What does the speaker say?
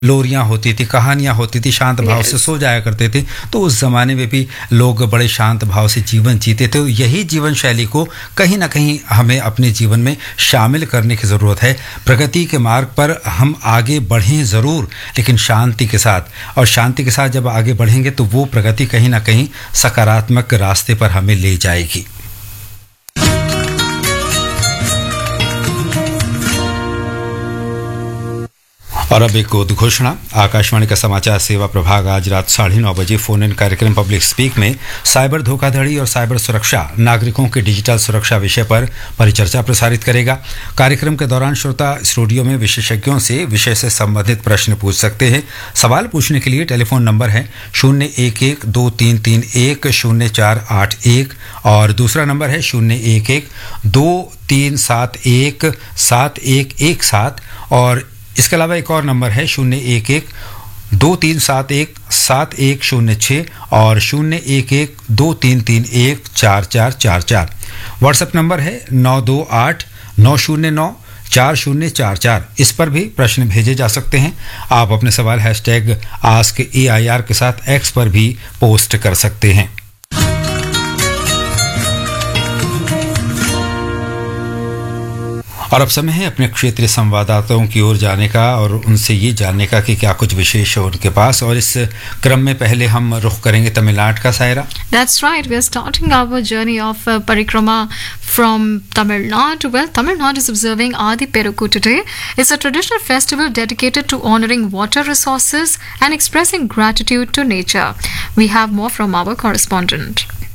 लोरियां होती थी, कहानियां होती थी, शांत भाव से Yes. सो जाया करते थे। तो उस ज़माने में भी लोग बड़े शांत भाव से जीवन जीते थे। यही जीवन शैली को कहीं ना कहीं हमें अपने जीवन में शामिल करने की ज़रूरत है। प्रगति के मार्ग पर हम आगे बढ़ें ज़रूर, लेकिन शांति के साथ। और शांति के साथ जब आगे बढ़ेंगे तो वो प्रगति कहीं ना कहीं सकारात्मक रास्ते पर हमें ले जाएगी। और अब एक उद्घोषणा। आकाशवाणी का समाचार सेवा प्रभाग आज रात 9:30 बजे फोन इन कार्यक्रम पब्लिक स्पीक में साइबर धोखाधड़ी और साइबर सुरक्षा, नागरिकों की डिजिटल सुरक्षा विषय पर परिचर्चा प्रसारित करेगा। कार्यक्रम के दौरान श्रोता स्टूडियो में विशेषज्ञों से विषय से संबंधित प्रश्न पूछ सकते हैं। सवाल पूछने के लिए टेलीफोन नंबर है 011-2331-0481 और दूसरा नंबर है 011-2371-7117 और इसके अलावा एक और नंबर है 011-2371-7106 और 011-2331-4444। व्हाट्सएप नंबर है 928-909-4044। इस पर भी प्रश्न भेजे जा सकते हैं। आप अपने सवाल #AskAIR के साथ एक्स पर भी पोस्ट कर सकते हैं। और अब समय है अपने क्षेत्रीय संवाददाताओं की ओर जाने का और उनसे ये जानने का कि क्या कुछ विशेष है उनके पास। और इस क्रम में पहले हम रुख करेंगे तमिलनाडु का। Saira. That's right. We are starting our journey of Parikrama from Tamil Nadu. Well, Tamil Nadu is observing Adi Perukku today. It's a traditional festival dedicated to honoring water resources and expressing gratitude to nature. We have more from our correspondent.